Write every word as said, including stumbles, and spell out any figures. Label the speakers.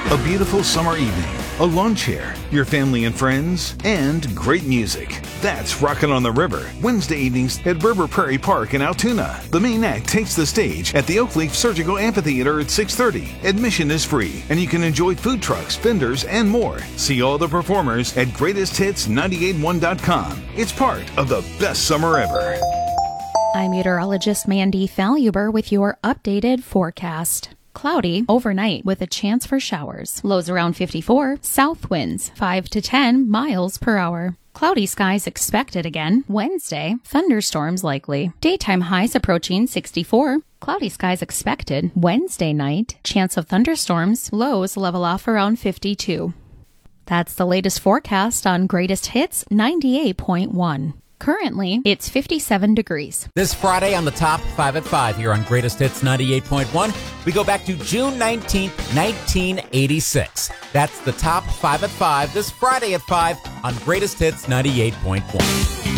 Speaker 1: A beautiful summer evening, a lawn chair, your family and friends, and great music. That's Rockin' on the River, Wednesday evenings at River Prairie Park in Altoona. The main act takes the stage at the Oakleaf Surgical Amphitheater at six thirty. Admission is free, and you can enjoy food trucks, vendors, and more. See all the performers at greatest hits nine eight one dot com. It's part of the best summer ever.
Speaker 2: I'm meteorologist Mandy Faluber with your updated forecast. Cloudy overnight with a chance for showers. Lows around fifty-four. South winds five to ten miles per hour. Cloudy skies expected again Wednesday. Thunderstorms likely. Daytime highs approaching sixty-four. Cloudy skies expected Wednesday night. Chance of thunderstorms. Lows level off around fifty-two. That's the latest forecast on Greatest Hits ninety-eight point one. Currently, it's fifty-seven degrees.
Speaker 3: This Friday on the Top five at five here on Greatest Hits ninety-eight point one, we go back to June nineteenth, nineteen eighty-six. That's the Top five at five this Friday at five on Greatest Hits ninety-eight point one.